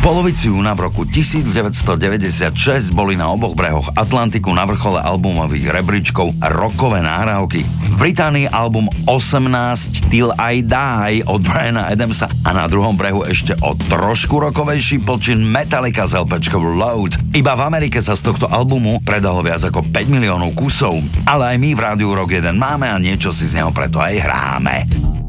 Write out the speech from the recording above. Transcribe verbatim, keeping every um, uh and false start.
polovici júna v roku devätnásťstodeväťdesiatšesť boli na oboch brehoch Atlantiku na vrchole albumových rebríčkov rockové nahrávky. V Británii album osemnásť Till I Die od Briana Adamsa a na druhom brehu ešte o trošku rockovejší počin Metallica z LPčkou Load. Iba v Amerike sa z tohto albumu predalo viac ako päť miliónov kusov, ale aj my v Rádiu Rock jeden máme a niečo si z neho preto aj hráme.